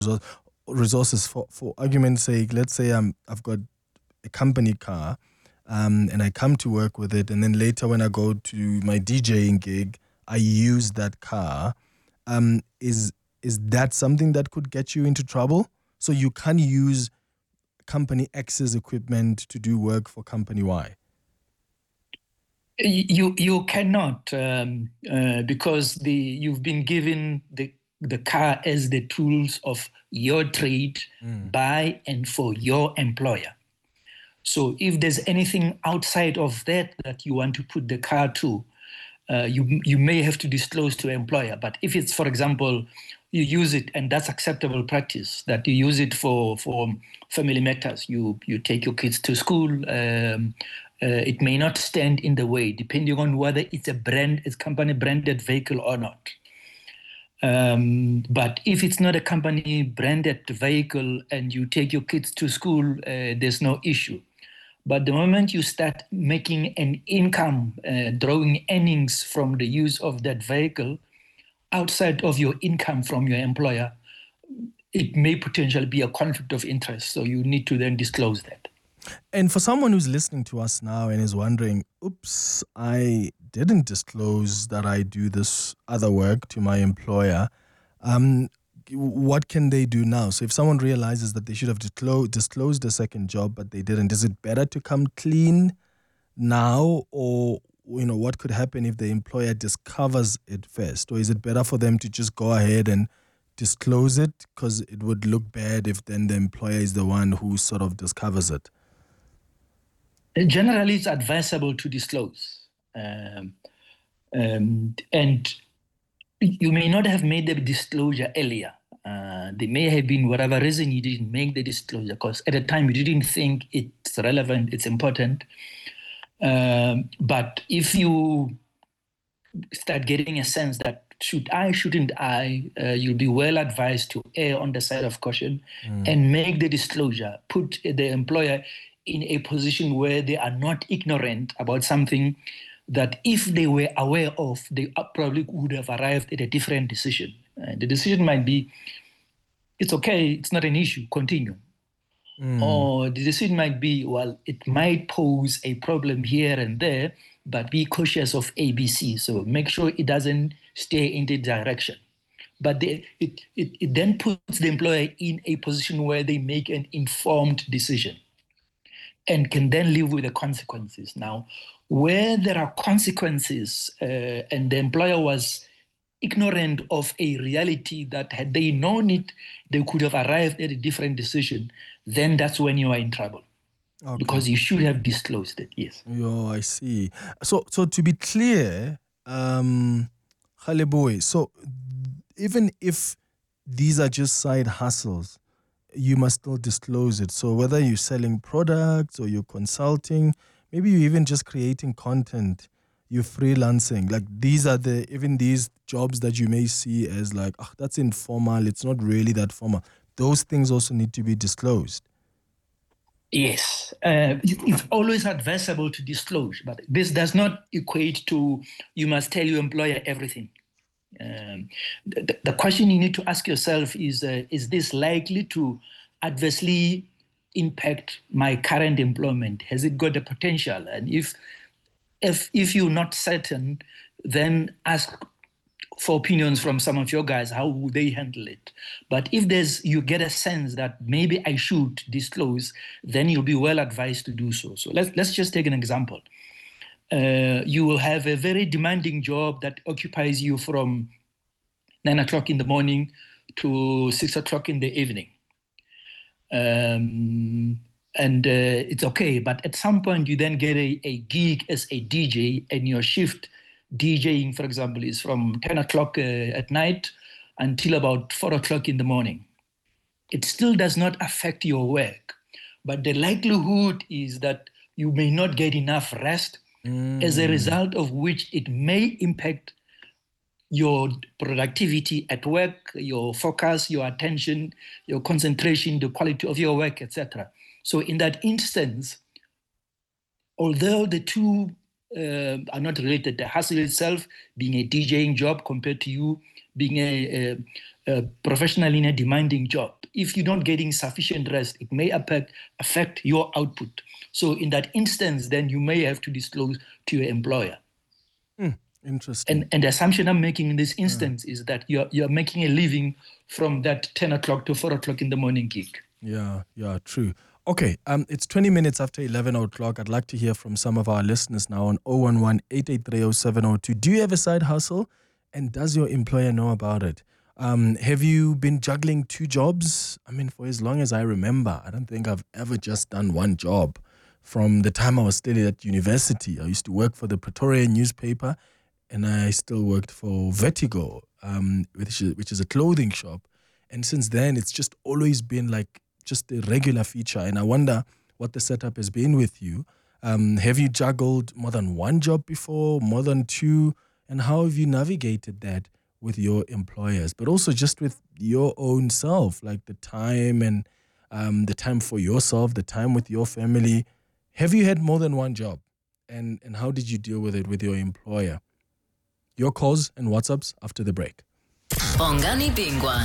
resources. For argument's sake, let's say I've got a company car, and I come to work with it, and then later when I go to my DJing gig, I use that car. Is that something that could get you into trouble? So you can't use company X's equipment to do work for company Y. You cannot because you've been given the car as the tools of your trade by and for your employer. So if there's anything outside of that you want to put the car to, you may have to disclose to employer. But if it's, for example, you use it and that's acceptable practice, that you use it for family matters, you take your kids to school, it may not stand in the way, depending on whether it's it's company branded vehicle or not. But if it's not a company branded vehicle and you take your kids to school, there's no issue. But the moment you start making an income, drawing earnings from the use of that vehicle outside of your income from your employer, it may potentially be a conflict of interest. So you need to then disclose that. And for someone who's listening to us now and is wondering, oops, I didn't disclose that I do this other work to my employer, what can they do now? So if someone realizes that they should have disclosed a second job, but they didn't, is it better to come clean now? Or, what could happen if the employer discovers it first? Or is it better for them to just go ahead and disclose it, because it would look bad if then the employer is the one who sort of discovers it? Generally, it's advisable to disclose. And you may not have made the disclosure earlier. There may have been whatever reason you didn't make the disclosure, because at the time you didn't think it's relevant, it's important. But if you start getting a sense that shouldn't I, you'll be well advised to err on the side of caution and make the disclosure, put the employer in a position where they are not ignorant about something that if they were aware of, they probably would have arrived at a different decision. The decision might be, it's okay, it's not an issue, continue. Or the decision might be, well, it might pose a problem here and there, but be cautious of ABC. So make sure it doesn't stay in the direction. But it then puts the employer in a position where they make an informed decision and can then live with the consequences. Now, where there are consequences and the employer was ignorant of a reality that had they known it, they could have arrived at a different decision, then that's when you are in trouble. Okay. Because you should have disclosed it, yes. Oh, I see. So to be clear, Kgaleboe, so even if these are just side hustles, you must still disclose it. So whether you're selling products or you're consulting, maybe you're even just creating content, you're freelancing. Like these are even these jobs that you may see as like, that's informal, it's not really that formal. Those things also need to be disclosed. Yes, it's always advisable to disclose, but this does not equate to you must tell your employer everything. The question you need to ask yourself is this likely to adversely impact my current employment? Has it got the potential? And if you're not certain, then ask for opinions from some of your guys, how would they handle it? But if you get a sense that maybe I should disclose, then you'll be well advised to do so. So let's just take an example. You will have a very demanding job that occupies you from 9 o'clock in the morning to 6 o'clock in the evening. And it's okay, but at some point you then get a gig as a DJ, and your shift DJing, for example, is from 10 o'clock at night until about 4 o'clock in the morning. It still does not affect your work, but the likelihood is that you may not get enough rest, as a result of which it may impact your productivity at work, your focus, your attention, your concentration, the quality of your work, etc. So in that instance, although the two are not related, the hustle itself being a DJing job compared to you being a professional in a demanding job. If you're not getting sufficient rest, it may affect your output. So in that instance, then you may have to disclose to your employer. Interesting. And the assumption I'm making in this instance is that you're making a living from that 10 o'clock to 4 o'clock in the morning gig. Yeah, true. Okay, it's 20 minutes after 11 o'clock. I'd like to hear from some of our listeners now on 011-883-0702. Do you have a side hustle? And does your employer know about it? Have you been juggling 2 jobs? I mean, for as long as I remember, I don't think I've ever just done one job. From the time I was still at university, I used to work for the Pretoria newspaper, and I still worked for Vertigo, which is a clothing shop. And since then, it's just always been like just a regular feature. And I wonder what the setup has been with you. Have you juggled more than one job before, more than 2? And how have you navigated that with your employers, but also just with your own self, like the time and the time for yourself, the time with your family? Have you had more than one job? And how did you deal with it with your employer? Your calls and WhatsApps after the break. Bongani Bingwa,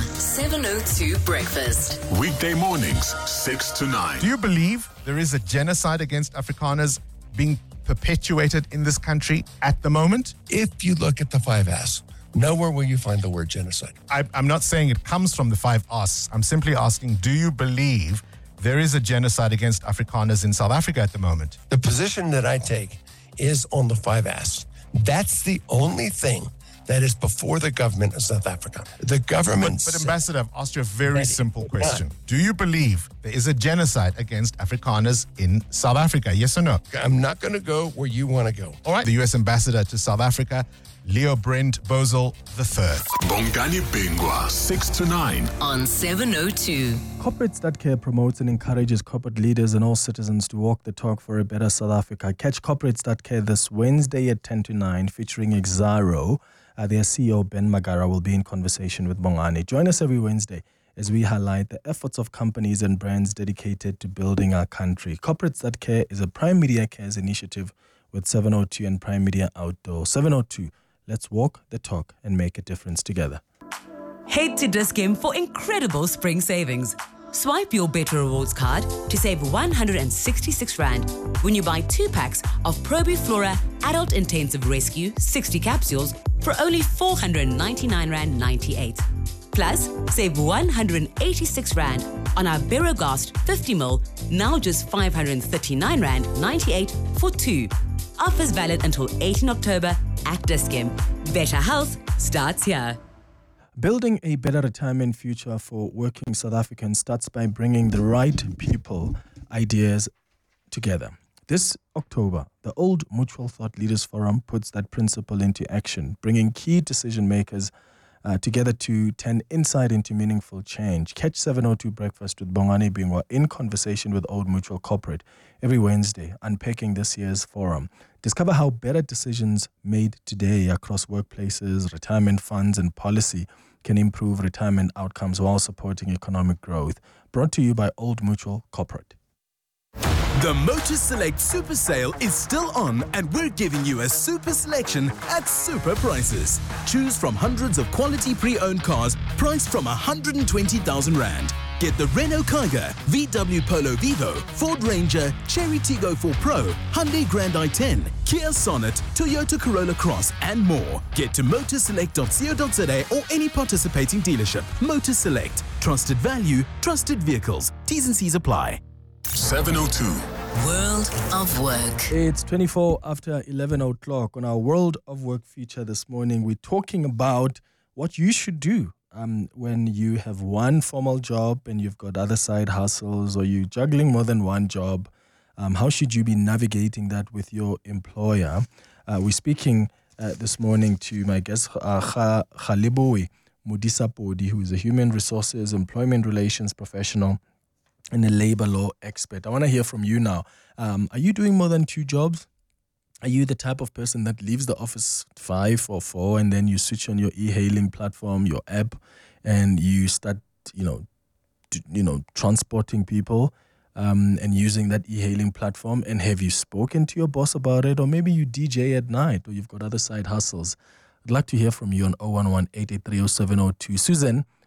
702 Breakfast. Weekday mornings, 6 to 9. Do you believe there is a genocide against Afrikaners being perpetuated in this country at the moment? If you look at the 5S, nowhere will you find the word genocide. I'm not saying it comes from the 5S. I'm simply asking, do you believe there is a genocide against Afrikaners in South Africa at the moment? The position that I take is on the 5S. That's the only thing that is before the government of South Africa. The government... But Ambassador, I've asked you a very simple question. Do you believe there is a genocide against Afrikaners in South Africa? Yes or no? I'm not going to go where you want to go. All right. The U.S. Ambassador to South Africa, Leo Brent Bosel III. Bongani Bingwa, 6 to 9. On 702. Corporates.care promotes and encourages corporate leaders and all citizens to walk the talk for a better South Africa. Catch Corporates.care this Wednesday at 10 to 9, featuring Exxaro. Their CEO, Ben Magara, will be in conversation with Bongani. Join us every Wednesday as we highlight the efforts of companies and brands dedicated to building our country. Corporates.care is a Prime Media Cares initiative with 702 and Prime Media Outdoor. 702, let's walk the talk and make a difference together. Head to Dis-Chem for incredible spring savings. Swipe your Better Rewards card to save 166 Rand when you buy 2 packs of Probiflora Adult Intensive Rescue 60 capsules for only 499 Rand 98. Plus, save 186 Rand on our Berogast 50ml, now just 539 Rand 98 for 2. Offers valid until 18 October at Dis-Chem. Better health starts here. Building a better retirement future for working South Africans starts by bringing the right people, ideas together. This October, the Old Mutual Thought Leaders Forum puts that principle into action, bringing key decision makers together to turn insight into meaningful change. Catch 702 Breakfast with Bongani Bingwa in conversation with Old Mutual Corporate every Wednesday, unpacking this year's forum. Discover how better decisions made today across workplaces, retirement funds, and policy can improve retirement outcomes while supporting economic growth. Brought to you by Old Mutual Corporate. The Motor Select Super Sale is still on, and we're giving you a super selection at super prices. Choose from hundreds of quality pre-owned cars priced from 120,000 Rand. Get the Renault Kiger, VW Polo Vivo, Ford Ranger, Chery Tiggo 4 Pro, Hyundai Grand i10, Kia Sonet, Toyota Corolla Cross, and more. Get to motorselect.co.za or any participating dealership. Motor Select. Trusted value, trusted vehicles. T's and C's apply. 702. World of Work. It's 24 after 11 o'clock. On our World of Work feature this morning, we're talking about what you should do when you have one formal job and you've got other side hustles, or you're juggling more than one job. How should you be navigating that with your employer? We're speaking this morning to my guest, Galeboe Modisapodi, who is a human resources, employment relations professional and a labor law expert. I want to hear from you now. Are you doing more than 2 jobs? Are you the type of person that leaves the office 5 or 4 and then you switch on your e-hailing platform, your app, and you start, transporting people and using that e-hailing platform? And have you spoken to your boss about it? Or maybe you DJ at night, or you've got other side hustles. I'd like to hear from you on 011-883-0702. Susan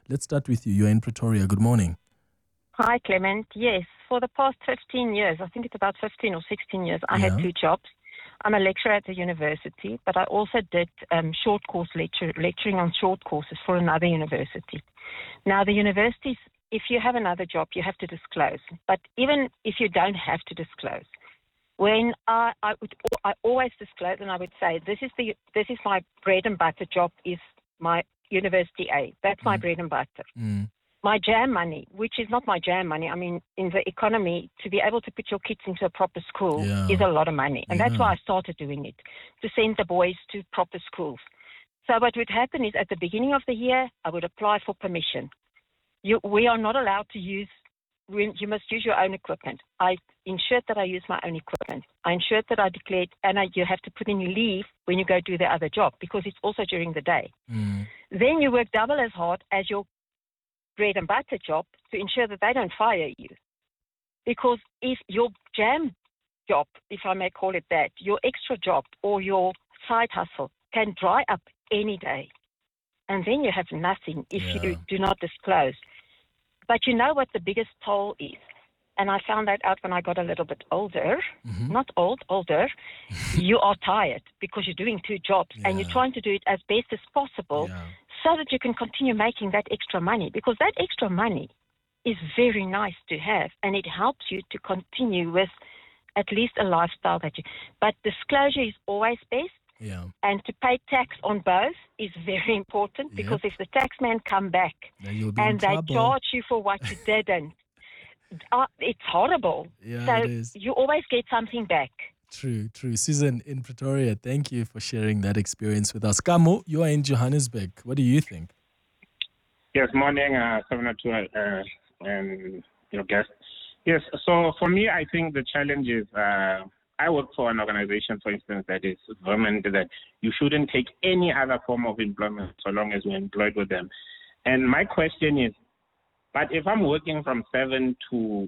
let's start with you. You're in Pretoria. Good morning. Hi, Clement. Yes, for the past 15 years, I think it's about 15 or 16 years, I had two jobs. I'm a lecturer at the university, but I also did short course lecturing on short courses for another university. Now, the universities, if you have another job, you have to disclose. But even if you don't have to disclose, when I always disclose, and I would say, this is my bread and butter job, is my University A. That's my bread and butter. My jam money, which is not my jam money, I mean, in the economy, to be able to put your kids into a proper school is a lot of money. And that's why I started doing it, to send the boys to proper schools. So what would happen is at the beginning of the year, I would apply for permission. We are not allowed to use, you must use your own equipment. I ensured that I use my own equipment. I ensured that I declared, and you have to put in your leave when you go do the other job, because it's also during the day. Then you work double as hard as your bread and butter job to ensure that they don't fire you. Because if your jam job, if I may call it that, your extra job or your side hustle can dry up any day. And then you have nothing if you do not disclose. But you know what the biggest toll is? And I found that out when I got a little bit older. Not old, older. You are tired because you're doing two jobs and you're trying to do it as best as possible so that you can continue making that extra money, because that extra money is very nice to have and it helps you to continue with at least a lifestyle that you... But disclosure is always best. And to pay tax on both is very important, because if the tax man come back and they charge you for what you didn't, it's horrible. So you always get something back. True. Susan in Pretoria, thank you for sharing that experience with us. Kamo, you are in Johannesburg. What do you think? Yes, morning, 702 and your guest. Yes, so for me, I think the challenge is, I work for an organization, for instance, that is government, that you shouldn't take any other form of employment so long as you're employed with them. And my question is, but if I'm working from 7 to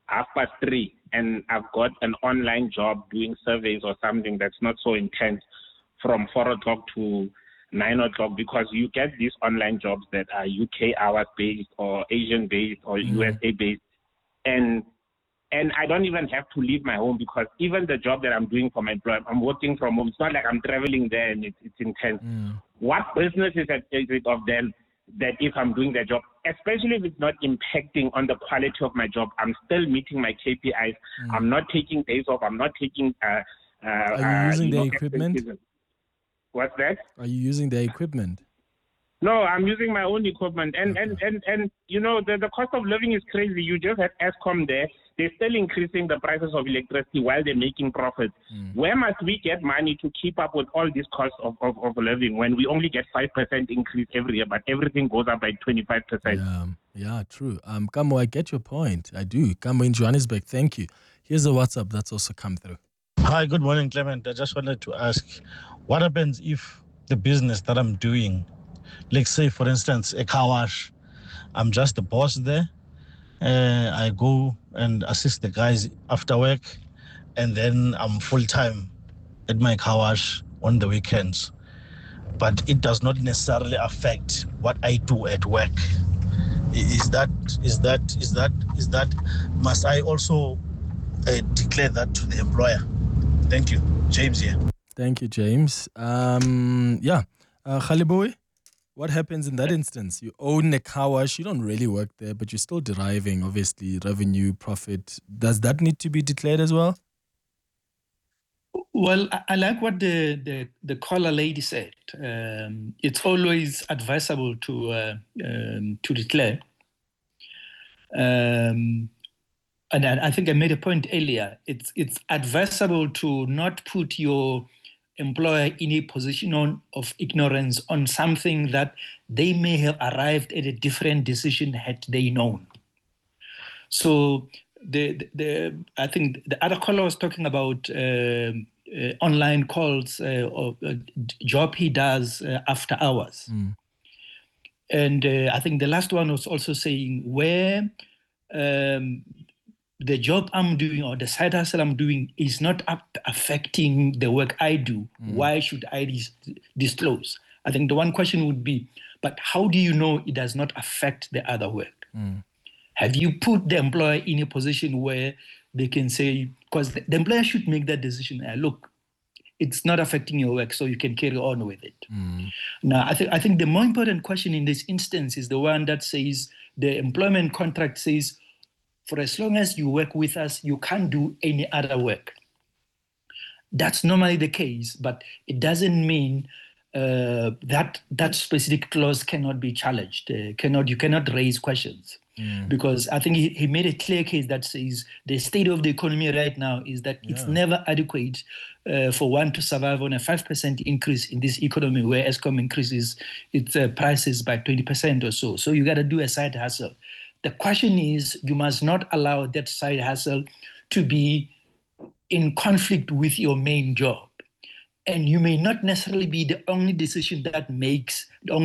3:30 and I've got an online job doing surveys or something that's not so intense from 4 o'clock to 9 o'clock, because you get these online jobs that are UK hours based or Asian based or USA based, and I don't even have to leave my home, because even the job that I'm doing for my employer, I'm working from home. It's not like I'm traveling there and it's intense. What business is it of them that if I'm doing their job, especially if it's not impacting on the quality of my job, I'm still meeting my KPIs. I'm not taking days off. I'm not taking... Are you using their equipment? What's that? Are you using their equipment? No, I'm using my own equipment. And you know, the cost of living is crazy. You just had Eskom there. They're still increasing the prices of electricity while they're making profits. Where must we get money to keep up with all these costs of living when we only get 5% increase every year, but everything goes up by 25%? Yeah, true. Kamo, I get your point. I do. Kamo in Johannesburg, thank you. Here's a WhatsApp that's also come through. Hi, good morning, Clement. I just wanted to ask, what happens if the business that I'm doing, let's say, for instance, a car wash, I'm just the boss there. I go and assist the guys after work, and then I'm full-time at my car wash on the weekends. But it does not necessarily affect what I do at work. Is that? Must I also declare that to the employer? Thank you. James here. Thank you, James. Khaliboy, what happens in that instance? You own a car wash, you don't really work there, but you're still deriving, obviously, revenue, profit. Does that need to be declared as well? Well, I like what the caller lady said. It's always advisable to declare. And I think I made a point earlier. It's advisable to not put your employer in a position of ignorance on something that they may have arrived at a different decision had they known. So I think the other caller was talking about online calls or job he does after hours. And I think the last one was also saying where the job I'm doing or the side hustle I'm doing is not affecting the work I do. Why should I disclose? I think the one question would be, But how do you know it does not affect the other work? Have you put the employer in a position where they can say, because the employer should make that decision, look, it's not affecting your work, so you can carry on with it. Now, I think the more important question in this instance is the one that says, the employment contract says, for as long as you work with us, you can't do any other work. That's normally the case, but it doesn't mean that specific clause cannot be challenged. You cannot raise questions. Because I think he made a clear case that says the state of the economy right now is that it's never adequate for one to survive on a 5% increase in this economy where Eskom increases its prices by 20% or so. So you got to do a side hustle. The question is, you must not allow that side hustle to be in conflict with your main job. And you may not necessarily be the only person that makes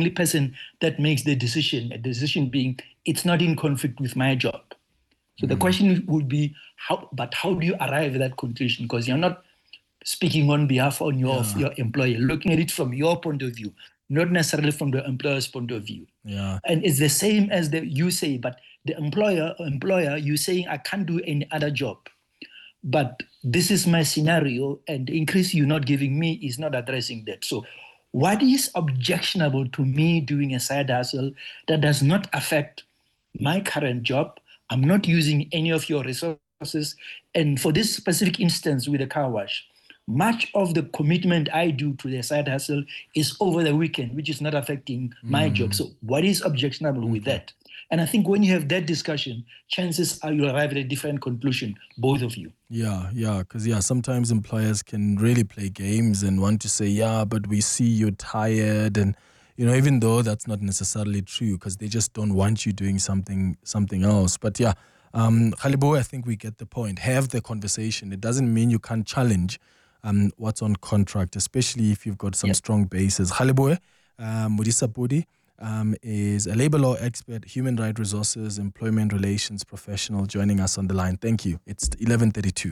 the decision being, it's not in conflict with my job. So the question would be, how do you arrive at that conclusion? Because you're not speaking on behalf of your employer, looking at it from your point of view, not necessarily from the employer's point of view. Yeah. And it's the same as you say, but the employer, you saying, I can't do any other job. But this is my scenario, and the increase you're not giving me is not addressing that. So what is objectionable to me doing a side hustle that does not affect my current job? I'm not using any of your resources. And for this specific instance with the car wash, much of the commitment I do to the side hustle is over the weekend, which is not affecting my job. So what is objectionable with that? And I think when you have that discussion, chances are you'll arrive at a different conclusion, both of you. Yeah, because sometimes employers can really play games and want to say, but we see you're tired, and even though that's not necessarily true, because they just don't want you doing something else. But Kgalebo, I think we get the point. Have the conversation. It doesn't mean you can't challenge what's on contract, especially if you've got some strong bases. Kgalebo Modisa Pudi is a labor law expert, human rights resources, employment relations professional, joining us on the line. Thank you. It's 11:32.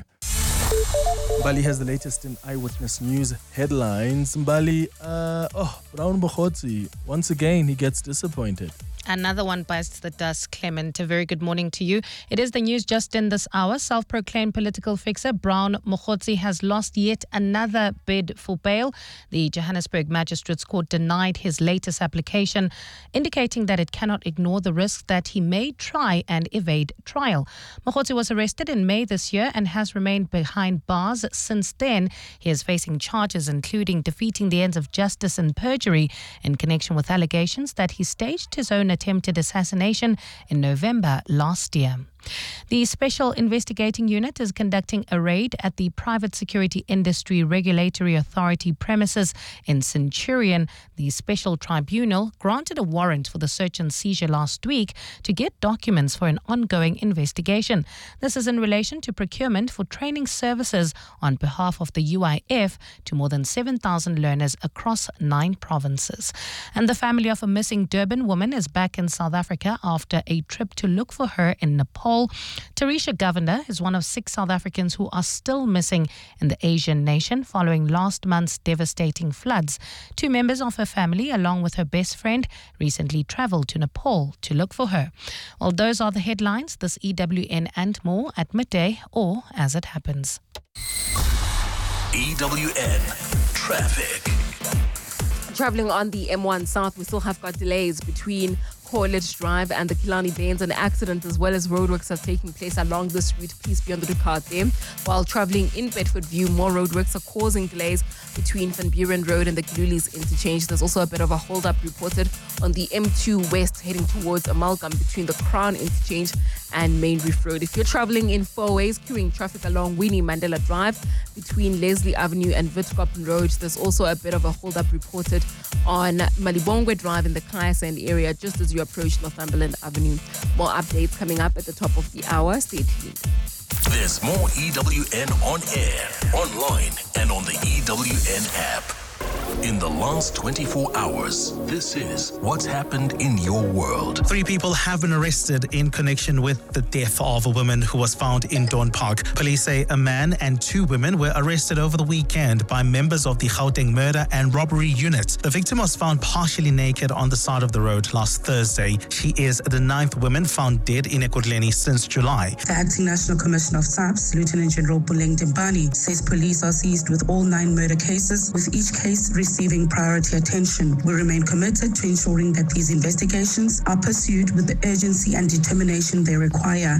Mbali has the latest in Eyewitness News headlines. Mbali, Brown Mokhotsi, once again, he gets disappointed. Another one bites the dust, Clement. A very good morning to you. It is the news just in this hour. Self-proclaimed political fixer Brown Mokhotsi has lost yet another bid for bail. The Johannesburg Magistrates Court denied his latest application, indicating that it cannot ignore the risk that he may try and evade trial. Mokhotsi was arrested in May this year and has remained behind bars since then. He is facing charges including defeating the ends of justice and perjury in connection with allegations that he staged his own attempted assassination in November last year. The Special Investigating Unit is conducting a raid at the Private Security Industry Regulatory Authority premises in Centurion. The Special Tribunal granted a warrant for the search and seizure last week to get documents for an ongoing investigation. This is in relation to procurement for training services on behalf of the UIF to more than 7,000 learners across 9 provinces. And the family of a missing Durban woman is back in South Africa after a trip to look for her in Nepal. Tarisha Govender is one of 6 South Africans who are still missing in the Asian nation following last month's devastating floods. 2 members of her family, along with her best friend, recently travelled to Nepal to look for her. Well, those are the headlines. This EWN and more at midday or as it happens. EWN Traffic. Travelling on the M1 South, we still have got delays between College Drive and the Killarney Bains. An accident as well as roadworks are taking place along this route. Please be on the lookout there. While travelling in Bedford View, more roadworks are causing delays between Van Buren Road and the Kilulis interchange. There's also a bit of a hold-up reported on the M2 West heading towards Amalgam between the Crown interchange and Main Reef Road. If you're travelling in 4 ways, queuing traffic along Winnie Mandela Drive between Leslie Avenue and Witkoppen Road. There's also a bit of a hold-up reported on Malibongwe Drive in the Kayasand area just as you approach Northumberland Avenue. More updates coming up at the top of the hour. Stay tuned. There's more EWN on air, online, and on the EWN app. in the last 24 hours. This is what's happened in your world. 3 people have been arrested in connection with the death of a woman who was found in Dawn Park. Police say a man and 2 women were arrested over the weekend by members of the Gauteng murder and robbery unit. The victim was found partially naked on the side of the road last Thursday. She is the 9th woman found dead in Ekurhuleni since July. The Acting National Commissioner of SAPS, Lieutenant General Buleng Dembani, says police are seized with all 9 murder cases, with each case receiving priority attention. We remain committed to ensuring that these investigations are pursued with the urgency and determination they require.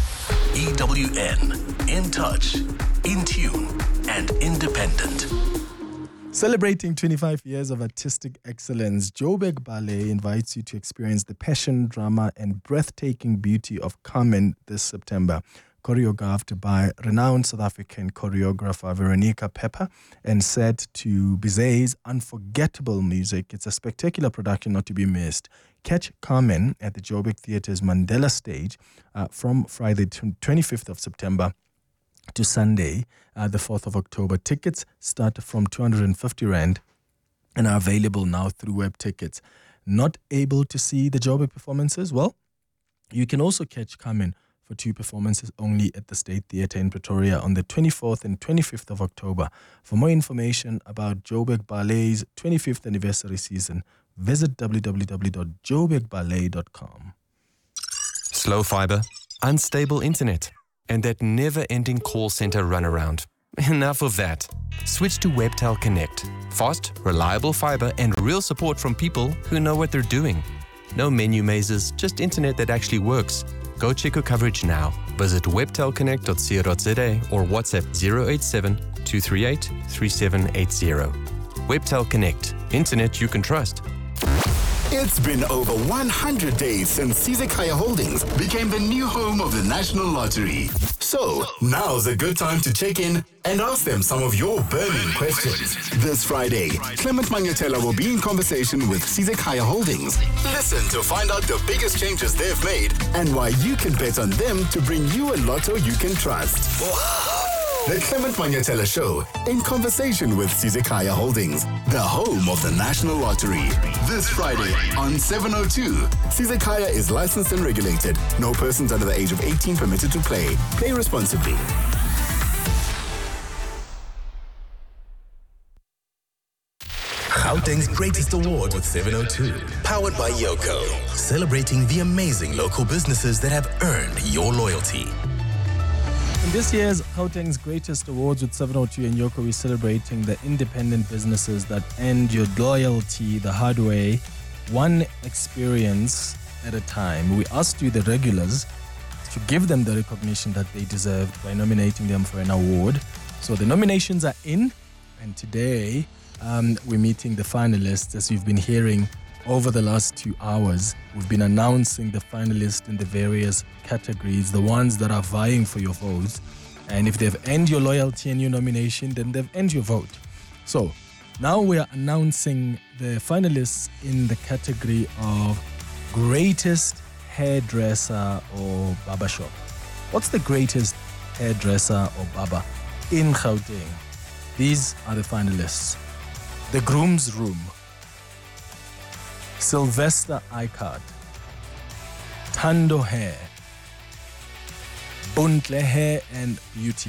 EWN, in touch, in tune, and independent. Celebrating 25 years of artistic excellence, Joburg Ballet invites you to experience the passion, drama, and breathtaking beauty of Carmen this September. Choreographed by renowned South African choreographer Veronica Pepper and set to Bizet's unforgettable music. It's a spectacular production not to be missed. Catch Carmen at the Joburg Theatre's Mandela stage from Friday 25th of September to Sunday, the 4th of October. Tickets start from 250 Rand and are available now through web tickets. Not able to see the Joburg performances? Well, you can also catch Carmen for 2 performances only at the State Theatre in Pretoria on the 24th and 25th of October. For more information about Joburg Ballet's 25th anniversary season, visit www.joburgballet.com. Slow fiber, unstable internet, and that never-ending call center runaround. Enough of that. Switch to Webtel Connect. Fast, reliable fiber and real support from people who know what they're doing. No menu mazes, just internet that actually works. Go check your coverage now. Visit webtelconnect.co.za or WhatsApp 087-238-3780. Webtel Connect. Internet you can trust. It's been over 100 days since Sizekaya Holdings became the new home of the National Lottery. So, now's a good time to check in and ask them some of your burning questions. This Friday, Clement Manyatela will be in conversation with Sizekaya Holdings. Listen to find out the biggest changes they've made and why you can bet on them to bring you a lotto you can trust. The Clement Manyatela Show, in conversation with Sizekaya Holdings, the home of the National Lottery. This Friday on 702. Sizekaya is licensed and regulated. No persons under the age of 18 permitted to play. Play responsibly. Gauteng's Greatest Award with 702. Powered by Yoko. Celebrating the amazing local businesses that have earned your loyalty. In this year's Gauteng's Greatest Awards with 702 and Yoko, we're celebrating the independent businesses that earned your loyalty the hard way, one experience at a time. We asked you, the regulars, to give them the recognition that they deserved by nominating them for an award. So the nominations are in, and today we're meeting the finalists. As you've been hearing over the last 2 hours, we've been announcing the finalists in the various categories, the ones that are vying for your votes. And if they've earned your loyalty and your nomination, then they've earned your vote. So now we are announcing the finalists in the category of Greatest Hairdresser or Barber Shop. What's the greatest hairdresser or barber in Gauteng? These are the finalists. The Groom's Room, Sylvester iCard, Tando Hair, Buntle Hair and Beauty,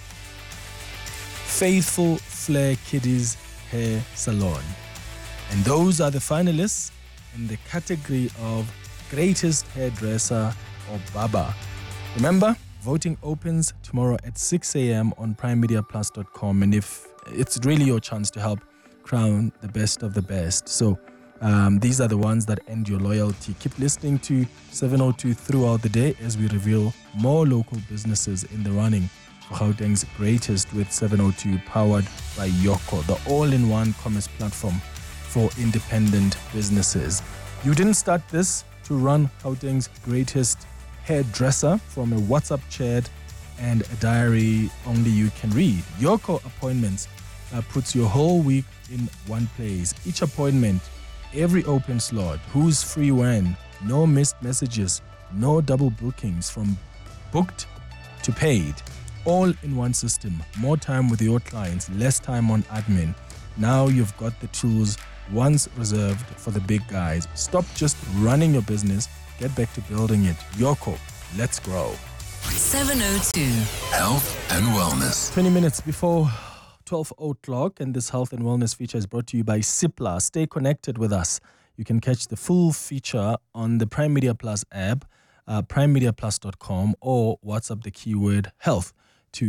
Faithful Flair Kiddies Hair Salon. And those are the finalists in the category of Greatest Hairdresser or Barber. Remember, voting opens tomorrow at 6 a.m. on primemediaplus.com. And if it's really your chance to help crown the best of the best. So these are the ones that end your loyalty. Keep listening to 702 throughout the day as we reveal more local businesses in the running for Gauteng's Greatest with 702, powered by Yoko, the all-in-one commerce platform for independent businesses. You didn't start this to run Gauteng's Greatest Hairdresser from a WhatsApp chat and a diary only you can read. Yoko Appointments puts your whole week in one place. Each appointment, every open slot, who's free when, no missed messages, no double bookings, from booked to paid, all in one system. More time with your clients, less time on admin. Now you've got the tools once reserved for the big guys. Stop just running your business. Get back to building it. Yoco, let's grow. 702. Health and wellness. 20 minutes before 12 o'clock, and this health and wellness feature is brought to you by Cipla. Stay connected with us. You can catch the full feature on the Prime Media Plus app, primemediaplus.com, or WhatsApp the keyword health to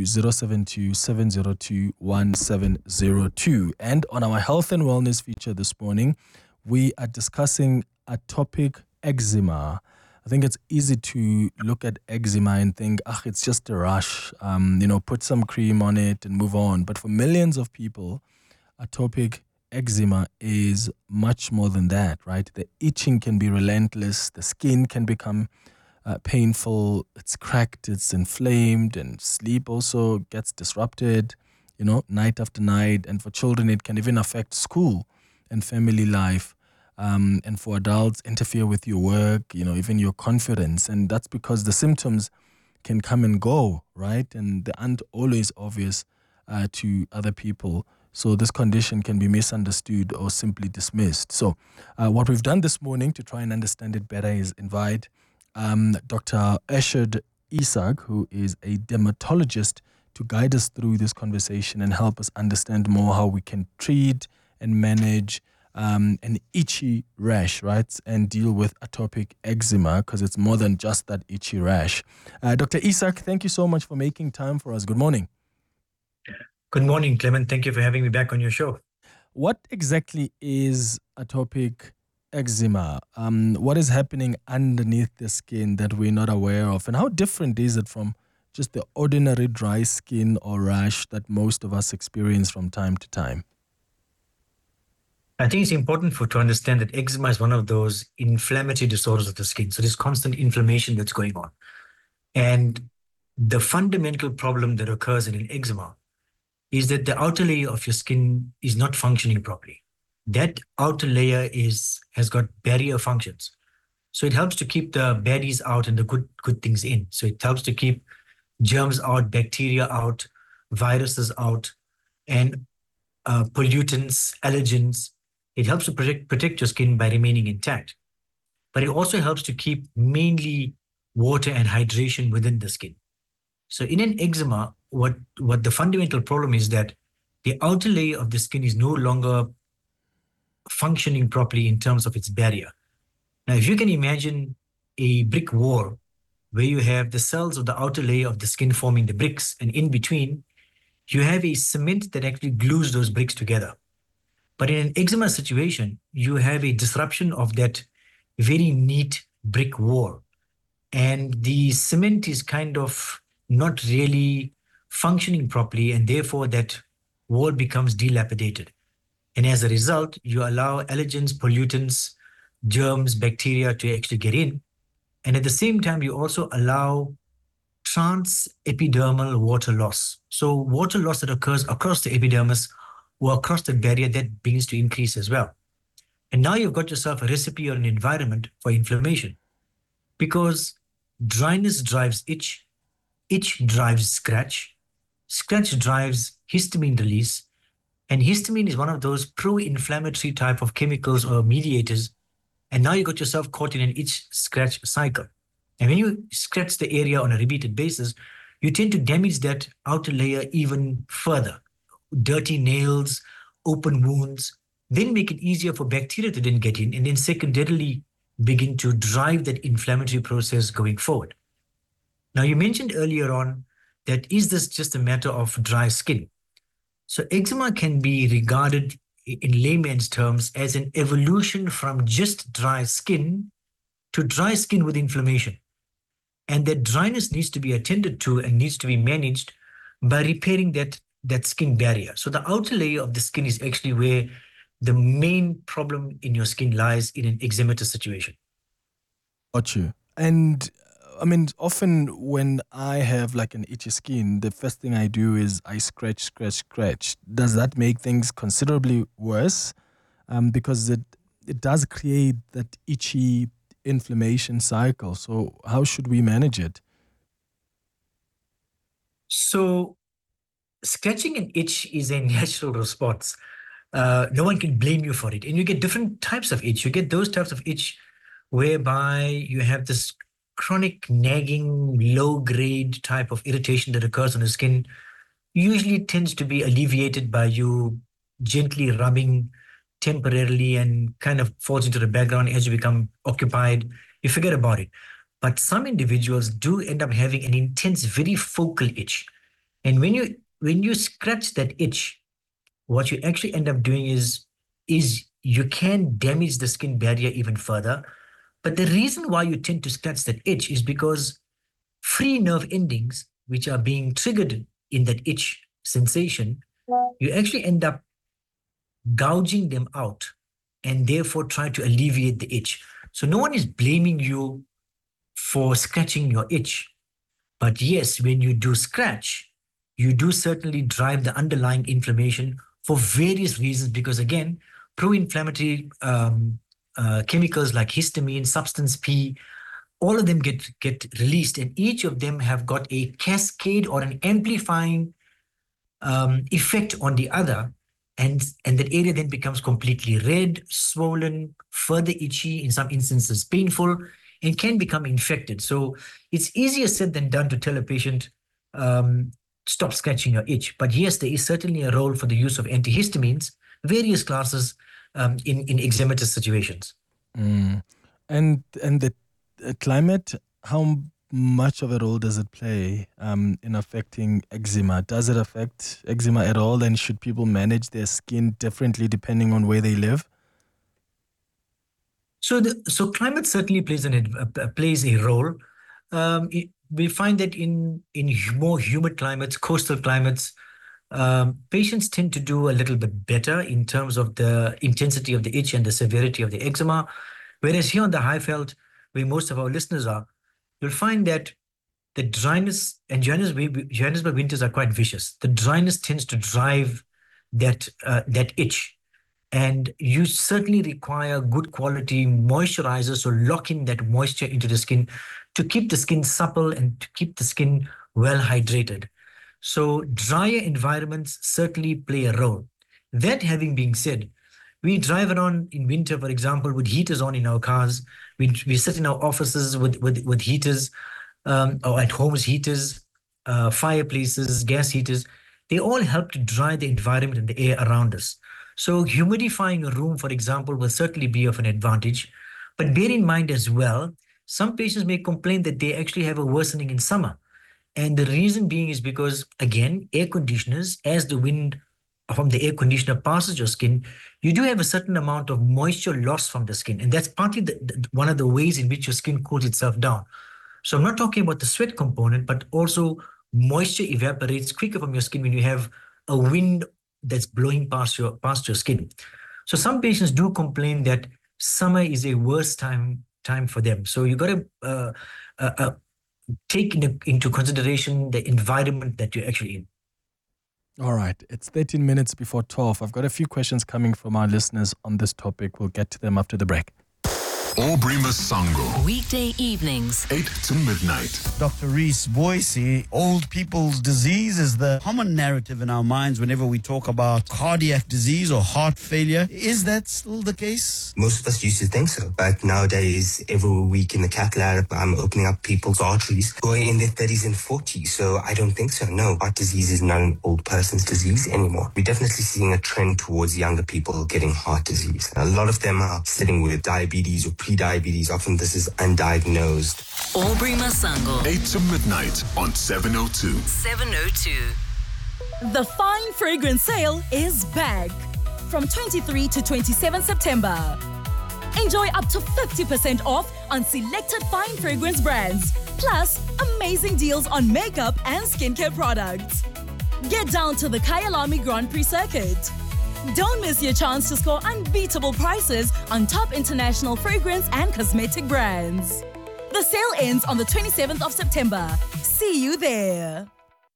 072-702-1702. And on our health and wellness feature this morning, we are discussing atopic eczema. I think it's easy to look at eczema and think, it's just a rash, put some cream on it and move on. But for millions of people, atopic eczema is much more than that, right? The itching can be relentless. The skin can become painful. It's cracked, it's inflamed, and sleep also gets disrupted, night after night. And for children, it can even affect school and family life. And for adults, interfere with your work, even your confidence. And that's because the symptoms can come and go, right? And they aren't always obvious to other people. So this condition can be misunderstood or simply dismissed. So what we've done this morning to try and understand it better is invite Dr. Eshad Isak, who is a dermatologist, to guide us through this conversation and help us understand more how we can treat and manage an itchy rash, right? And deal with atopic eczema, because it's more than just that itchy rash. Dr. Isak, thank you so much for making time for us. Good morning. Good morning, Clement. Thank you for having me back on your show. What exactly is atopic eczema? What is happening underneath the skin that we're not aware of? And how different is it from just the ordinary dry skin or rash that most of us experience from time to time? I think it's important to understand that eczema is one of those inflammatory disorders of the skin. So there's constant inflammation that's going on. And the fundamental problem that occurs in an eczema is that the outer layer of your skin is not functioning properly. That outer layer has got barrier functions. So it helps to keep the baddies out and the good things in. So it helps to keep germs out, bacteria out, viruses out, and pollutants, allergens. It helps to protect your skin by remaining intact. But it also helps to keep mainly water and hydration within the skin. So in an eczema, what the fundamental problem is that the outer layer of the skin is no longer functioning properly in terms of its barrier. Now, if you can imagine a brick wall where you have the cells of the outer layer of the skin forming the bricks, and in between, you have a cement that actually glues those bricks together. But in an eczema situation, you have a disruption of that very neat brick wall. And the cement is kind of not really functioning properly, and therefore that wall becomes dilapidated. And as a result, you allow allergens, pollutants, germs, bacteria to actually get in. And at the same time, you also allow transepidermal water loss. So water loss that occurs across the epidermis or across the barrier, that begins to increase as well. And now you've got yourself a recipe or an environment for inflammation, because dryness drives itch, itch drives scratch drives histamine release, and histamine is one of those pro-inflammatory type of chemicals or mediators, and now you got yourself caught in an itch-scratch cycle. And when you scratch the area on a repeated basis, you tend to damage that outer layer even further. Dirty nails, open wounds, then make it easier for bacteria to then get in, and then secondarily begin to drive that inflammatory process going forward. Now, you mentioned earlier on that is this just a matter of dry skin? So eczema can be regarded in layman's terms as an evolution from just dry skin to dry skin with inflammation. And that dryness needs to be attended to and needs to be managed by repairing that skin barrier. So the outer layer of the skin is actually where the main problem in your skin lies in an eczematous situation. Got you. And I mean, often when I have like an itchy skin, the first thing I do is I scratch. Does that make things considerably worse? Because it does create that itchy inflammation cycle. So how should we manage it? So scratching an itch is a natural response. no one can blame you for it. And you get different types of itch. You get those types of itch whereby you have this chronic nagging, low-grade type of irritation that occurs on the skin. Usually tends to be alleviated by you gently rubbing temporarily and kind of falls into the background as you become occupied. You forget about it. But some individuals do end up having an intense, very focal itch. And when you scratch that itch, what you actually end up doing is you can damage the skin barrier even further. But the reason why you tend to scratch that itch is because free nerve endings, which are being triggered in that itch sensation, you actually end up gouging them out and therefore try to alleviate the itch. So no one is blaming you for scratching your itch. But yes, when you do scratch, you do certainly drive the underlying inflammation for various reasons, because again, pro-inflammatory chemicals like histamine, substance P, all of them get released, and each of them have got a cascade or an amplifying effect on the other, and that area then becomes completely red, swollen, further itchy, in some instances painful, and can become infected. So it's easier said than done to tell a patient, stop scratching your itch. But yes, there is certainly a role for the use of antihistamines, various classes, in eczematous situations. And the climate, how much of a role does it play in affecting eczema? Does it affect eczema at all? And should people manage their skin differently depending on where they live? So climate certainly plays a role. We find that in more humid climates, coastal climates, patients tend to do a little bit better in terms of the intensity of the itch and the severity of the eczema. Whereas here on the Highveld, where most of our listeners are, you'll find that the dryness, and Johannesburg winters are quite vicious. The dryness tends to drive that itch. And you certainly require good quality moisturizers to lock in that moisture into the skin to keep the skin supple and to keep the skin well hydrated. So drier environments certainly play a role. That having been said, we drive around in winter, for example, with heaters on in our cars. We sit in our offices with heaters, or at homes heaters, fireplaces, gas heaters. They all help to dry the environment and the air around us. So humidifying a room, for example, will certainly be of an advantage. But bear in mind as well, some patients may complain that they actually have a worsening in summer. And the reason being is because, again, air conditioners, as the wind from the air conditioner passes your skin, you do have a certain amount of moisture loss from the skin. And that's partly one of the ways in which your skin cools itself down. So I'm not talking about the sweat component, but also moisture evaporates quicker from your skin when you have a wind that's blowing past your skin. So some patients do complain that summer is a worse time for them. So you got to take into consideration the environment that you're actually in. All right, it's 13 minutes before 12. I've got a few questions coming from our listeners on this topic. We'll get to them after the break. Aubrey Masango. Weekday evenings, 8 to midnight. Dr. Reese Boise, old people's disease is the common narrative in our minds whenever we talk about cardiac disease or heart failure. Is that still the case? Most of us used to think so, but nowadays, every week in the cath lab, I'm opening up people's arteries going in their 30s and 40s, so I don't think so. No, heart disease is not an old person's disease anymore. We're definitely seeing a trend towards younger people getting heart disease. A lot of them are sitting with diabetes or pre-diabetes. Often this is undiagnosed. Aubrey Masango. 8 to midnight on 702. 702. The Fine Fragrance Sale is back from 23 to 27 September. Enjoy up to 50% off on selected fine fragrance brands, plus amazing deals on makeup and skincare products. Get down to the Kyalami Grand Prix circuit. Don't miss your chance to score unbeatable prices on top international fragrance and cosmetic brands. The sale ends on the 27th of September. See you there.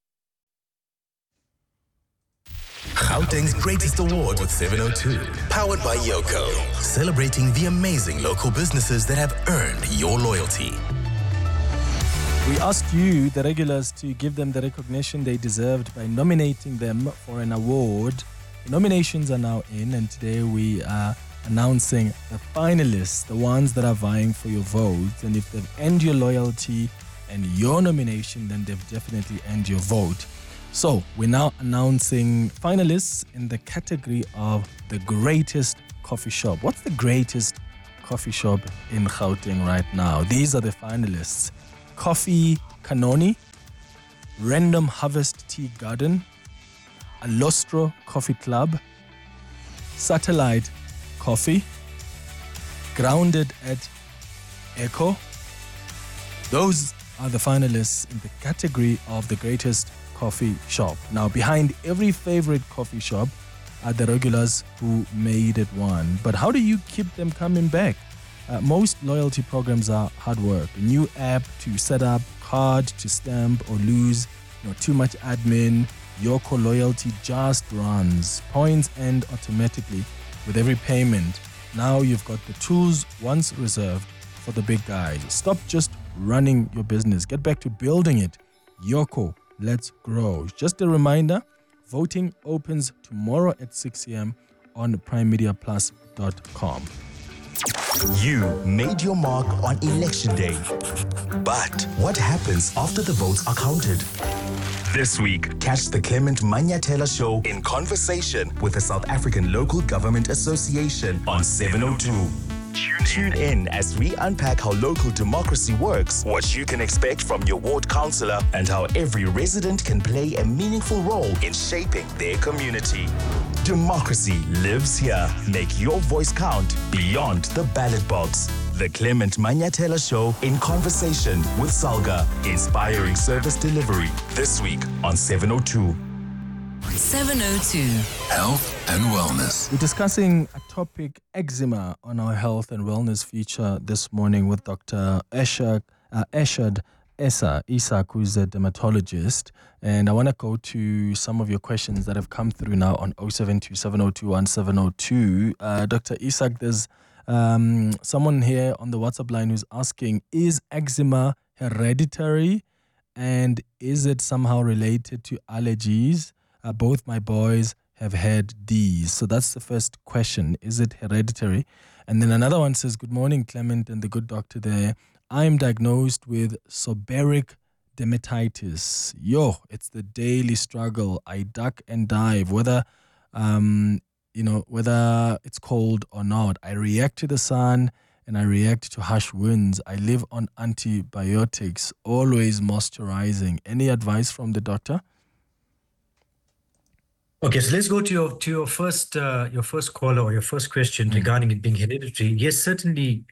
Gauteng's Greatest Award with 702. Powered by Yoko. Celebrating the amazing local businesses that have earned your loyalty. We asked you, the regulars, to give them the recognition they deserved by nominating them for an award Nominations are now in, and today we are announcing the finalists, the ones that are vying for your votes. And if they've earned your loyalty and your nomination, then they've definitely earned your vote. So we're now announcing finalists in the category of the greatest coffee shop. What's the greatest coffee shop in Gauteng right now? These are the finalists: Coffee Canoni, Random Harvest Tea Garden, Alostro Coffee Club, Satellite Coffee, Grounded at Echo. Those are the finalists in the category of the greatest coffee shop. Now, behind every favorite coffee shop are the regulars who made it one. But how do you keep them coming back? Most loyalty programs are hard work. A new app to set up, card to stamp or lose, too much admin. Yoco Loyalty just runs. Points end automatically with every payment. Now you've got the tools once reserved for the big guys. Stop just running your business. Get back to building it. Yoco, let's grow. Just a reminder, voting opens tomorrow at 6 a.m. on primemediaplus.com. You made your mark on Election Day. But what happens after the votes are counted? This week, catch the Clement Manyathela Show in conversation with the South African Local Government Association on 702. Tune in as we unpack how local democracy works, what you can expect from your ward councillor, and how every resident can play a meaningful role in shaping their community. Democracy lives here. Make your voice count beyond the ballot box. The Clement Manyathela Show in conversation with Salga, inspiring service delivery. This week on 702. 702. Health and wellness. We're discussing a topic, eczema, on our health and wellness feature this morning with Dr. Eshad Isak, who's a dermatologist. And I want to go to some of your questions that have come through now on 072 702 1702. Dr. Isak, there's someone here on the WhatsApp line who's asking, is eczema hereditary and is it somehow related to allergies? Both my boys have had these. So that's the first question. Is it hereditary? And then another one says, good morning, Clement and the good doctor there. I am diagnosed with seborrheic dermatitis. It's the daily struggle. I duck and dive, whether it's cold or not. I react to the sun and I react to harsh winds. I live on antibiotics, always moisturizing. Any advice from the doctor? Okay, so let's go to your first caller or your first question regarding it being hereditary. Yes, certainly,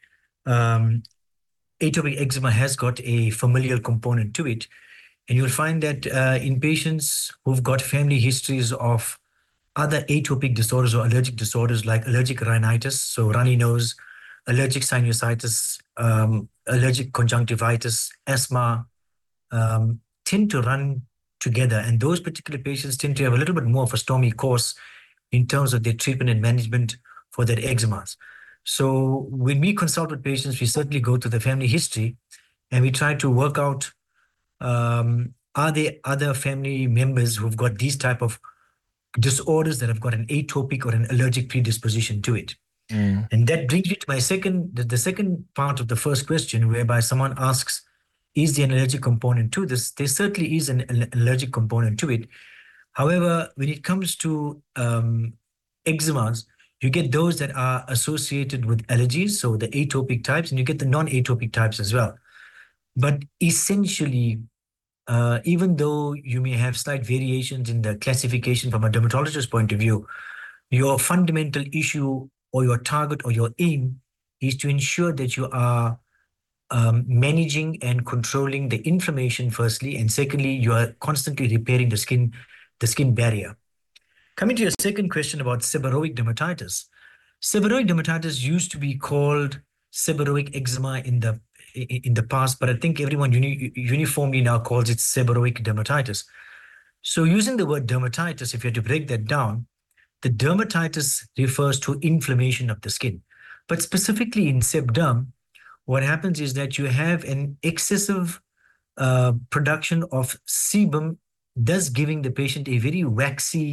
atopic eczema has got a familial component to it, and you'll find that in patients who've got family histories of other atopic disorders or allergic disorders like allergic rhinitis, so runny nose, allergic sinusitis, allergic conjunctivitis, asthma, tend to run together. And those particular patients tend to have a little bit more of a stormy course in terms of their treatment and management for their eczemas. So when we consult with patients, we certainly go to the family history and we try to work out, are there other family members who've got these type of disorders that have got an atopic or an allergic predisposition to it. And that brings me to my the second part of the first question, whereby someone asks, is there an allergic component to this? There certainly is an allergic component to it. However, when it comes to eczemas, you get those that are associated with allergies, so the atopic types, and you get the non-atopic types as well. But essentially, even though you may have slight variations in the classification from a dermatologist's point of view, your fundamental issue or your target or your aim is to ensure that you are managing and controlling the inflammation firstly, and secondly, you are constantly repairing the skin barrier. Coming to your second question about seborrheic dermatitis. Seborrheic dermatitis used to be called seborrheic eczema in the past, but I think everyone uniformly now calls it seborrheic dermatitis. So using the word dermatitis, if you had to break that down, the dermatitis refers to inflammation of the skin. But specifically in sebderm, what happens is that you have an excessive production of sebum, thus giving the patient a very waxy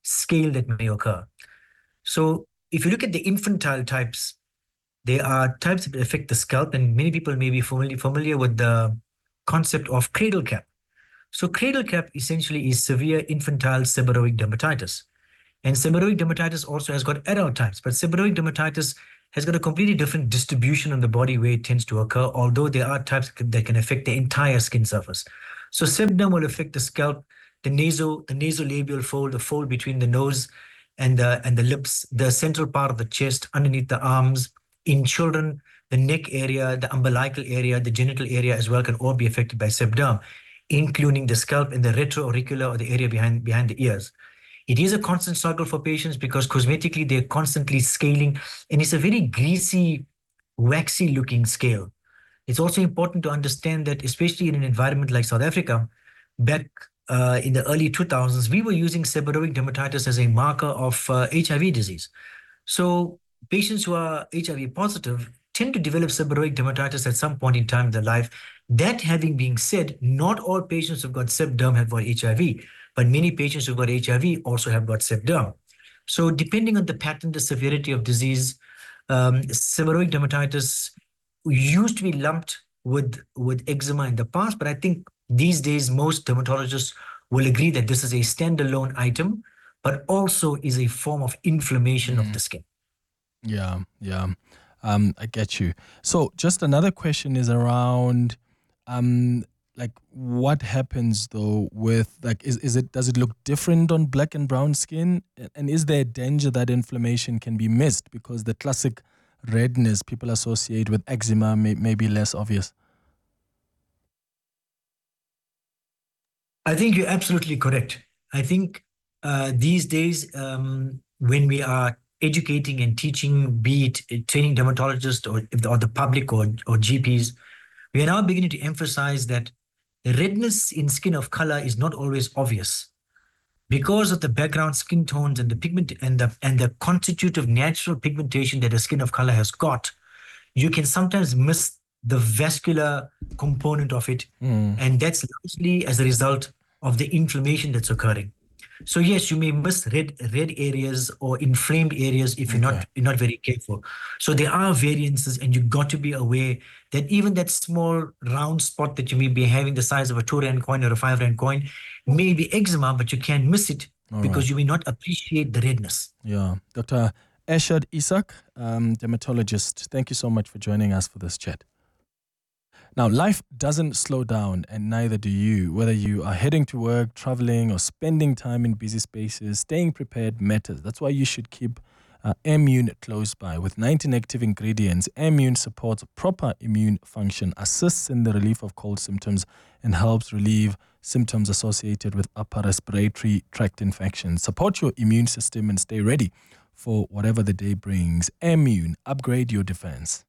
scale that may occur. So if you look at the infantile types, there are types that affect the scalp, and many people may be familiar with the concept of cradle cap. So cradle cap essentially is severe infantile seborrheic dermatitis. And seborrheic dermatitis also has got adult types, but seborrheic dermatitis has got a completely different distribution on the body where it tends to occur, although there are types that can affect the entire skin surface. So sebderm will affect the scalp, the nasolabial fold, the fold between the nose and the lips, the central part of the chest, underneath the arms. In children, the neck area, the umbilical area, the genital area as well can all be affected by sebderm, including the scalp and the retroauricular, or the area behind the ears. It is a constant struggle for patients because cosmetically they're constantly scaling, and it's a very greasy, waxy looking scale. It's also important to understand that, especially in an environment like South Africa, back in the early 2000s, we were using seborrheic dermatitis as a marker of HIV disease. So patients who are HIV positive tend to develop seborrheic dermatitis at some point in time in their life. That having been said, not all patients who've got sebderm have got HIV, but many patients who've got HIV also have got sebderm. So depending on the pattern, the severity of disease, seborrheic dermatitis used to be lumped with eczema in the past, but I think these days most dermatologists will agree that this is a standalone item, but also is a form of inflammation of the skin. Yeah. I get you. So just another question is around like what happens though with like does it look different on black and brown skin? And is there a danger that inflammation can be missed because the classic redness people associate with eczema may be less obvious? I think you're absolutely correct. I think these days when we are educating and teaching, be it training dermatologists or the public or GPs, we are now beginning to emphasize that the redness in skin of color is not always obvious. Because of the background skin tones and the pigment and the constitutive natural pigmentation that a skin of color has got, you can sometimes miss the vascular component of it. And that's largely as a result of the inflammation that's occurring. So yes, you may miss red areas or inflamed areas if you're not very careful. So there are variances, and you've got to be aware that even that small round spot that you may be having the size of a 2 Rand coin or a 5 Rand coin may be eczema, but you can't miss it because you may not appreciate the redness. Yeah. Dr. Eshad Isak, dermatologist, thank you so much for joining us for this chat. Now, life doesn't slow down, and neither do you. Whether you are heading to work, traveling, or spending time in busy spaces, staying prepared matters. That's why you should keep Immune close by. With 19 active ingredients, Immune supports proper immune function, assists in the relief of cold symptoms, and helps relieve symptoms associated with upper respiratory tract infections. Support your immune system and stay ready for whatever the day brings. Immune, upgrade your defense.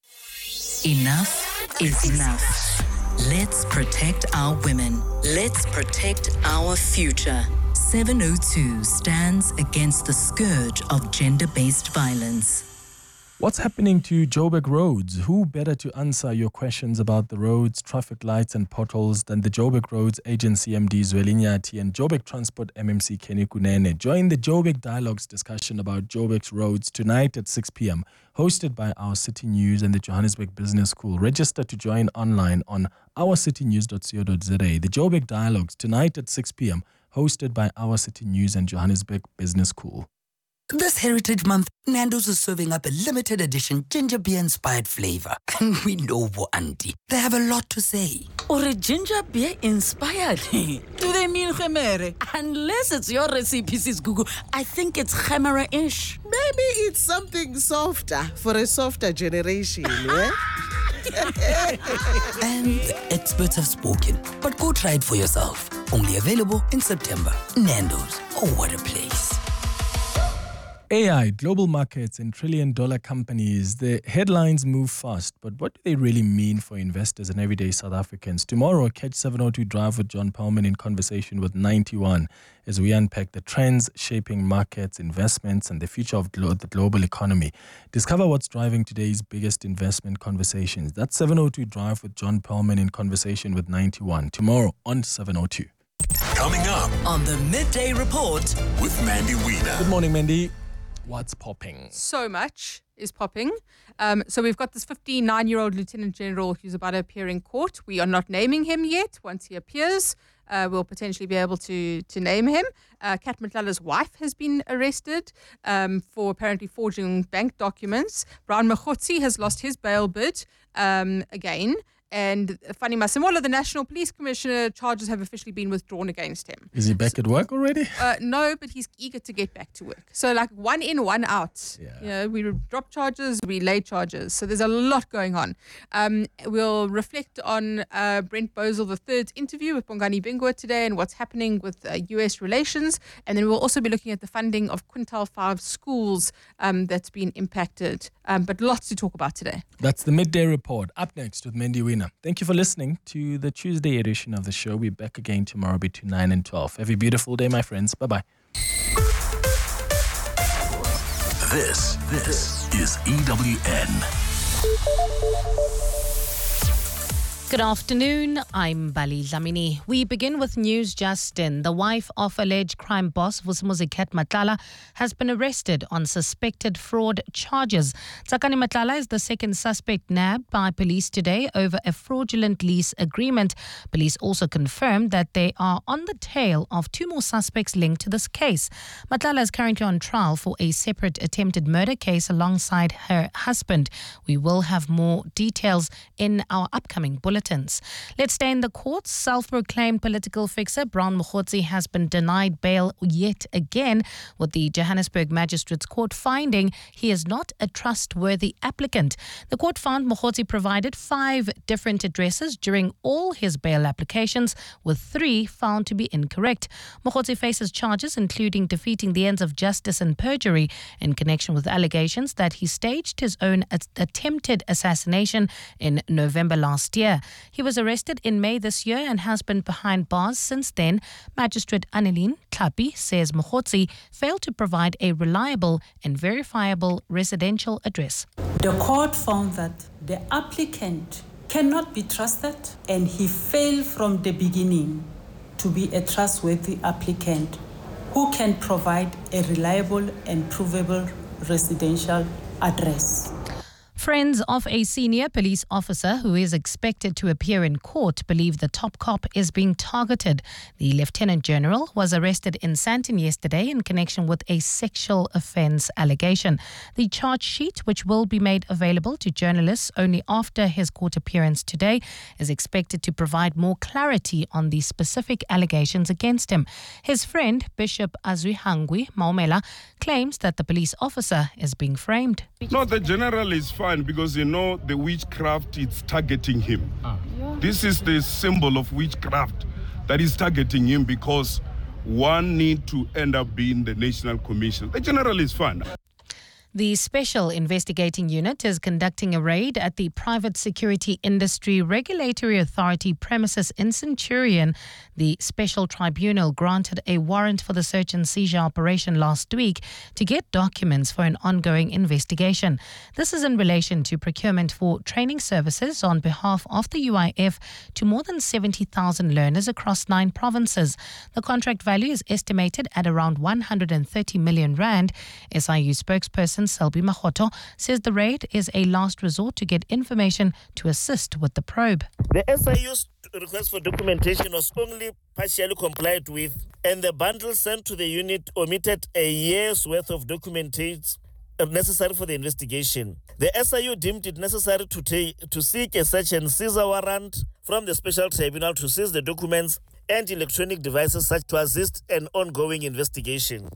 Enough is enough. Let's protect our women. Let's protect our future. 702 stands against the scourge of gender-based violence. What's happening to Joburg roads? Who better to answer your questions about the roads, traffic lights and potholes than the Joburg Roads Agency MD Zweli Nyathi and Joburg Transport MMC Kenny Kunene? Join the Joburg Dialogues discussion about Joburg's roads tonight at 6 p.m, hosted by Our City News and the Johannesburg Business School. Register to join online on ourcitynews.co.za. The Joburg Dialogues tonight at 6 p.m, hosted by Our City News and Johannesburg Business School. This Heritage Month, Nando's is serving up a limited edition ginger beer inspired flavor. And we know Bo Auntie, they have a lot to say. Or a ginger beer inspired? Do they mean Khemere? Unless it's your recipe, Sis Gugu, I think it's Khemere-ish. Maybe it's something softer for a softer generation, yeah? And the experts have spoken, but go try it for yourself. Only available in September. Nando's, oh what a place. AI, global markets and trillion-dollar companies, the headlines move fast, but what do they really mean for investors and everyday South Africans? Tomorrow, catch 702 Drive with John Perlman in conversation with 91 as we unpack the trends shaping markets, investments, and the future of the global economy. Discover what's driving today's biggest investment conversations. That's 702 Drive with John Perlman in conversation with 91. Tomorrow on 702. Coming up on the Midday Report with Mandy Wiener. Good morning, Mandy. What's popping? So much is popping. So we've got this 59-year-old Lieutenant General who's about to appear in court. We are not naming him yet. Once he appears, we'll potentially be able to name him. Kat Matlala's wife has been arrested for apparently forging bank documents. Brown Mokhotsi has lost his bail bid again. And Fani Masemola, the National Police Commissioner, charges have officially been withdrawn against him. Is he back at work already? No, but he's eager to get back to work. So like 1 in, 1 out. Yeah. You know, we drop charges, we lay charges. So there's a lot going on. We'll reflect on Brent Bozell III's interview with Bongani Bingwa today and what's happening with US relations. And then we'll also be looking at the funding of Quintile 5 schools that's been impacted. But lots to talk about today. That's the Midday Report. Up next with Mandy Wiener. Thank you for listening to the Tuesday edition of the show. We're back again tomorrow between 9 and 12. Have a beautiful day, my friends. Bye-bye. This is EWN. Good afternoon, I'm Bali Dlamini. We begin with news just in. The wife of alleged crime boss Vusimuzi Kat Matlala has been arrested on suspected fraud charges. Tsakani Matlala is the second suspect nabbed by police today over a fraudulent lease agreement. Police also confirmed that they are on the tail of 2 more suspects linked to this case. Matlala is currently on trial for a separate attempted murder case alongside her husband. We will have more details in our upcoming bulletin. Let's stay in the courts. Self-proclaimed political fixer Brown Mokhotsi has been denied bail yet again, with the Johannesburg Magistrates Court finding he is not a trustworthy applicant. The court found Mokhotsi provided 5 different addresses during all his bail applications, with 3 found to be incorrect. Mokhotsi faces charges including defeating the ends of justice and perjury in connection with allegations that he staged his own attempted assassination in November last year. He was arrested in May this year and has been behind bars since then. Magistrate Annelien Tlhapi says Mokhotsi failed to provide a reliable and verifiable residential address. The court found that the applicant cannot be trusted and he failed from the beginning to be a trustworthy applicant who can provide a reliable and provable residential address. Friends of a senior police officer who is expected to appear in court believe the top cop is being targeted. The Lieutenant General was arrested in Sandton yesterday in connection with a sexual offence allegation. The charge sheet, which will be made available to journalists only after his court appearance today, is expected to provide more clarity on the specific allegations against him. His friend, Bishop Azwihangwi Maumela, claims that the police officer is being framed. No, the general is fine because the witchcraft is targeting him. This is the symbol of witchcraft that is targeting him because one need to end up being the National Commission. The general is fine. The Special Investigating Unit is conducting a raid at the Private Security Industry Regulatory Authority premises in Centurion. The Special Tribunal granted a warrant for the search and seizure operation last week to get documents for an ongoing investigation. This is in relation to procurement for training services on behalf of the UIF to more than 70,000 learners across 9 provinces. The contract value is estimated at around 130 million rand. SIU spokesperson Selby Mahoto says the raid is a last resort to get information to assist with the probe. The SIU's request for documentation was only partially complied with, and the bundle sent to the unit omitted a year's worth of documentation necessary for the investigation. The SIU deemed it necessary to seek a search and seizure warrant from the Special Tribunal to seize the documents and electronic devices such to assist an ongoing investigation.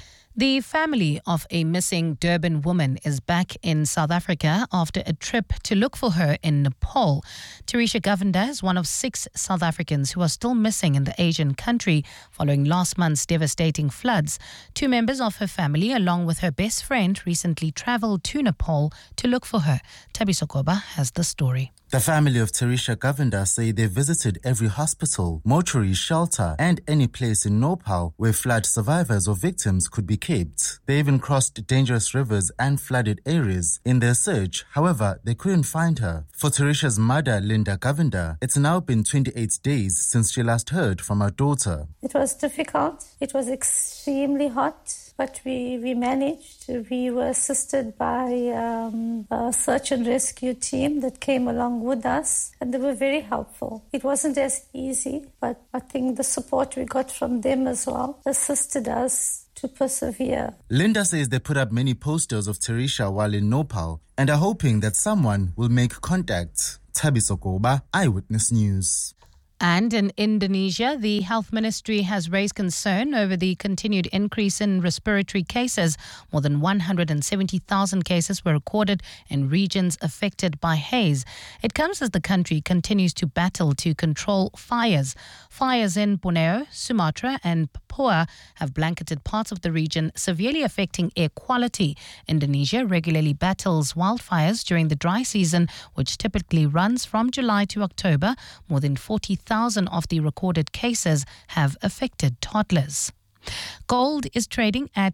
The family of a missing Durban woman is back in South Africa after a trip to look for her in Nepal. Tarisha Govender is one of 6 South Africans who are still missing in the Asian country following last month's devastating floods. 2 members of her family, along with her best friend, recently travelled to Nepal to look for her. Tabi Sokoba has the story. The family of Tarisha Govender say they visited every hospital, mortuary, shelter, and any place in Nopal where flood survivors or victims could be kept. They even crossed dangerous rivers and flooded areas in their search. However, they couldn't find her. For Tarisha's mother, Linda Govender, it's now been 28 days since she last heard from her daughter. It was difficult. It was extremely hot, but we managed. We were assisted by a search and rescue team that came along with us, and they were very helpful. It wasn't as easy, but I think the support we got from them as well assisted us to persevere. Linda says they put up many posters of Tarisha while in Nopal and are hoping that someone will make contact. Thabiso Koba, Eyewitness News. And in Indonesia, the health ministry has raised concern over the continued increase in respiratory cases. More than 170,000 cases were recorded in regions affected by haze. It comes as the country continues to battle to control fires. Fires in Borneo, Sumatra and Papua have blanketed parts of the region, severely affecting air quality. Indonesia regularly battles wildfires during the dry season, which typically runs from July to October. More than 40,000 of the recorded cases have affected toddlers. Gold is trading at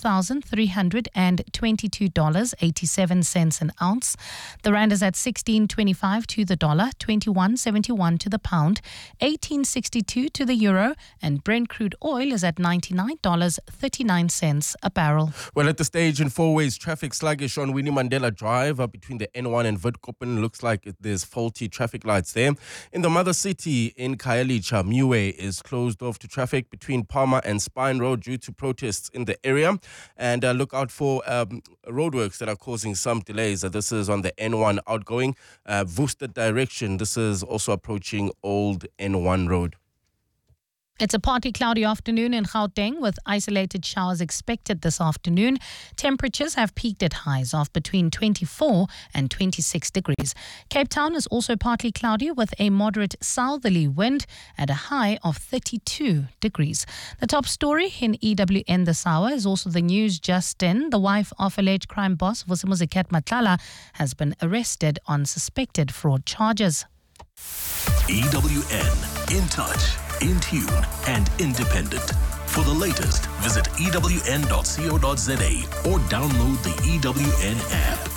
$4,322.87 an ounce. The rand is at 16.25 to the dollar, 21.71 to the pound, 18.62 to the euro, and Brent crude oil is at $99.39 a barrel. Well, at the stage in four-ways traffic sluggish on Winnie Mandela Drive between the N1 and Witkoppen. Looks like there's faulty traffic lights there. In the mother city in Khayelitsha, Muwe is closed off to traffic between Palmer and Spine Road due to protests in the area, and look out for roadworks that are causing some delays. This is on the N1 outgoing Worcester direction. This is also approaching Old N1 Road. It's a partly cloudy afternoon in Gauteng with isolated showers expected this afternoon. Temperatures have peaked at highs of between 24 and 26 degrees. Cape Town is also partly cloudy with a moderate southerly wind at a high of 32 degrees. The top story in EWN this hour is also the news just in. The wife of alleged crime boss Vusimuzi Kat Matlala has been arrested on suspected fraud charges. EWN, in touch, in tune, and independent. For the latest, visit ewn.co.za or download the EWN app.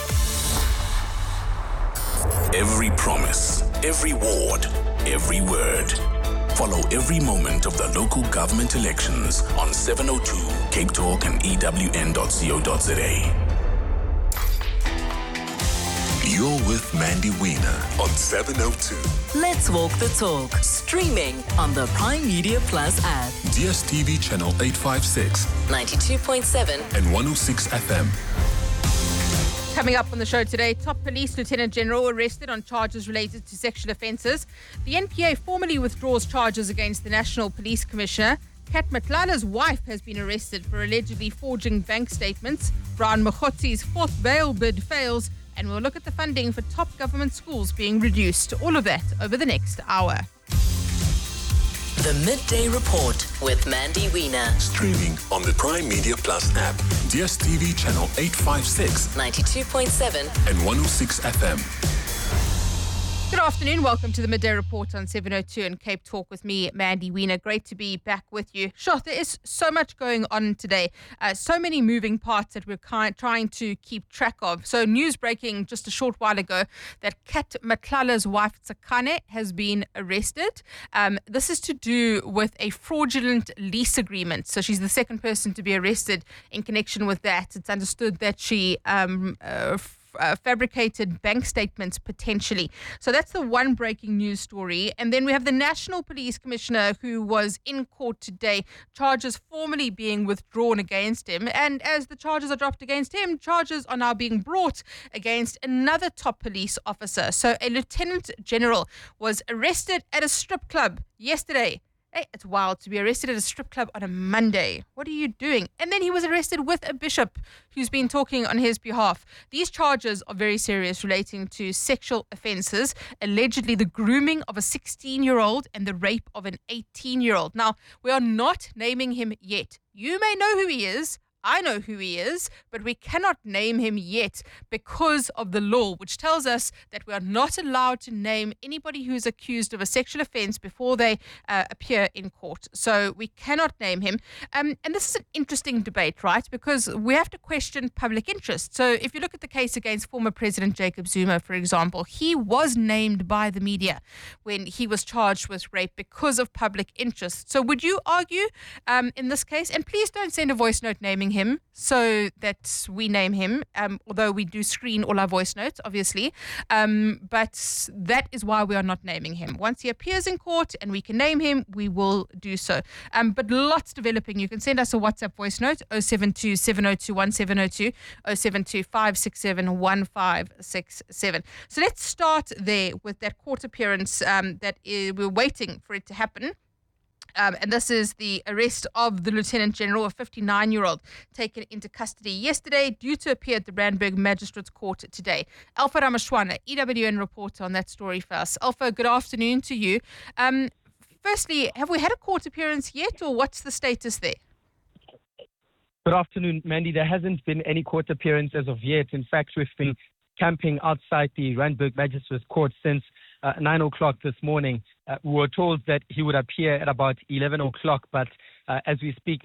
Every promise, every ward, every word. Follow every moment of the local government elections on 702 Cape Talk and ewn.co.za. You're with Mandy Wiener on 702. Let's walk the talk. Streaming on the Prime Media Plus app. DSTV channel 856, 92.7 and 106 FM. Coming up on the show today, top police lieutenant general arrested on charges related to sexual offences. The NPA formally withdraws charges against the National Police Commissioner. Kat Matlala's wife has been arrested for allegedly forging bank statements. Brown Mokhotzi's fourth bail bid fails. And we'll look at the funding for top government schools being reduced. All of that over the next hour. The Midday Report with Mandy Wiener. Streaming on the Prime Media Plus app. DSTV channel 856, 92.7 and 106 FM. Good afternoon. Welcome to the Midday Report on 702 and Cape Talk with me, Mandy Wiener. Great to be back with you. Sure, there is so much going on today. So many moving parts that we're trying to keep track of. So news breaking just a short while ago that Kat Matlala's wife, Tsakane, has been arrested. This is to do with a fraudulent lease agreement. So she's the second person to be arrested in connection with that. It's understood that she fabricated bank statements potentially. So that's the one breaking news story. And then we have the National Police Commissioner who was in court today, charges formally being withdrawn against him. And as the charges are dropped against him, charges are now being brought against another top police officer. So a lieutenant general was arrested at a strip club yesterday. Hey, it's wild to be arrested at a strip club on a Monday. What are you doing? And then he was arrested with a bishop who's been talking on his behalf. These charges are very serious, relating to sexual offences, allegedly the grooming of a 16-year-old and the rape of an 18-year-old. Now, we are not naming him yet. You may know who he is. I know who he is, but we cannot name him yet because of the law, which tells us that we are not allowed to name anybody who is accused of a sexual offense before they appear in court. So we cannot name him. And this is an interesting debate, right? Because we have to question public interest. So if you look at the case against former President Jacob Zuma, for example, he was named by the media when he was charged with rape because of public interest. So would you argue in this case, and please don't send a voice note naming him so that we name him, although we do screen all our voice notes, obviously, but that is why we are not naming him. Once he appears in court and we can name him, we will do so. But lots developing. You can send us a WhatsApp voice note, 072 702 1702, 072 567 1567. So let's start there with that court appearance we're waiting for it to happen. And this is the arrest of the Lieutenant General, a 59-year-old, taken into custody yesterday due to appear at the Randburg Magistrates Court today. Alpha Ramashwana, EWN reporter on that story for us. Alpha, good afternoon to you. Firstly, have we had a court appearance yet, or what's the status there? Good afternoon, Mandy. There hasn't been any court appearance as of yet. In fact, we've been camping outside the Randburg Magistrates Court since 9 o'clock this morning. We were told that he would appear at about 11 o'clock, but as we speak